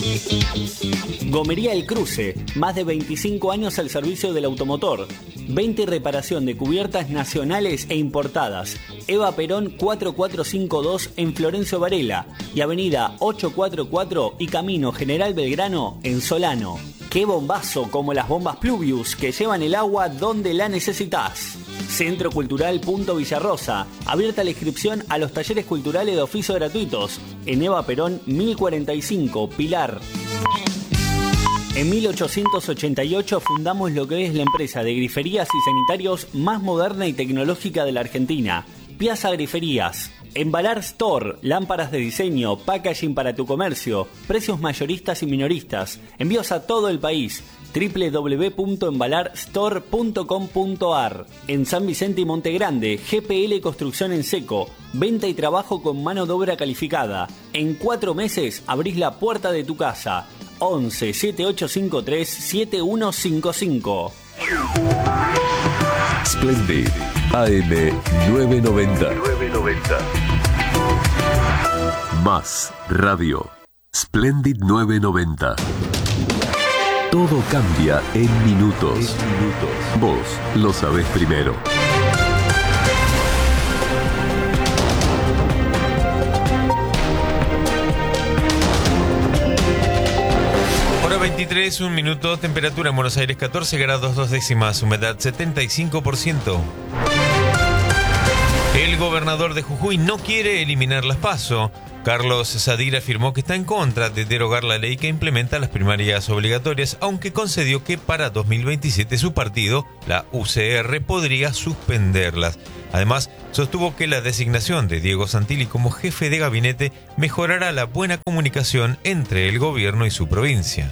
Gomería El Cruce, más de 25 años al servicio del automotor. Venta y reparación de cubiertas nacionales e importadas. Eva Perón 4452 en Florencio Varela y Avenida 844 y Camino General Belgrano en Solano. ¡Qué bombazo como las bombas Pluvius que llevan el agua donde la necesitas! Centro Cultural Punto Villarrosa. Abierta la inscripción a los talleres culturales de oficio gratuitos. En Eva Perón 1045, Pilar. En 1888 fundamos lo que es la empresa de griferías y sanitarios más moderna y tecnológica de la Argentina. Piazza Griferías. Embalar Store, lámparas de diseño, packaging para tu comercio, precios mayoristas y minoristas, envíos a todo el país. www.embalarstore.com.ar. En San Vicente y Monte Grande, GPL Construcción en Seco, venta y trabajo con mano de obra calificada. En 4 meses abrís la puerta de tu casa. 11 7853 7155. Splendid AM 990. Más radio. Splendid 990. Todo cambia en minutos. Vos lo sabés primero. Hora 23, 1 minuto, temperatura en Buenos Aires 14 grados 2 décimas, humedad 75%. El gobernador de Jujuy no quiere eliminar las PASO. Carlos Sadir afirmó que está en contra de derogar la ley que implementa las primarias obligatorias, aunque concedió que para 2027 su partido, la UCR, podría suspenderlas. Además, sostuvo que la designación de Diego Santilli como jefe de gabinete mejorará la buena comunicación entre el gobierno y su provincia.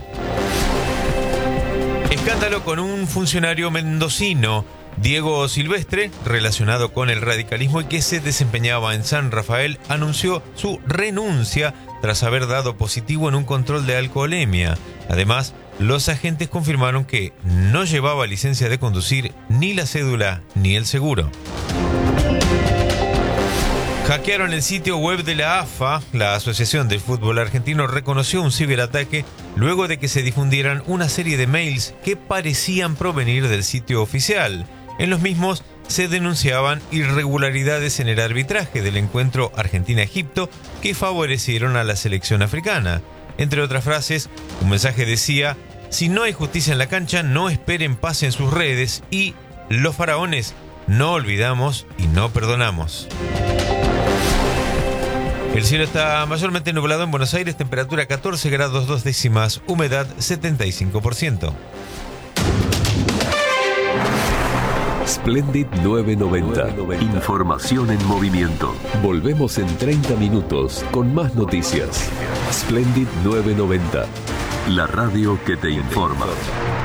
Escándalo con un funcionario mendocino. Diego Silvestre, relacionado con el radicalismo y que se desempeñaba en San Rafael, anunció su renuncia tras haber dado positivo en un control de alcoholemia. Además, los agentes confirmaron que no llevaba licencia de conducir, ni la cédula, ni el seguro. Hackearon el sitio web de la AFA. La Asociación del Fútbol Argentino reconoció un ciberataque luego de que se difundieran una serie de mails que parecían provenir del sitio oficial. En los mismos se denunciaban irregularidades en el arbitraje del encuentro Argentina-Egipto que favorecieron a la selección africana. Entre otras frases, un mensaje decía: si no hay justicia en la cancha, no esperen paz en sus redes, y los faraones, no olvidamos y no perdonamos. El cielo está mayormente nublado en Buenos Aires, temperatura 14 grados 2 décimas, humedad 75%. Splendid 990. Información en movimiento. Volvemos en 30 minutos con más noticias. Splendid 990. La radio que te informa.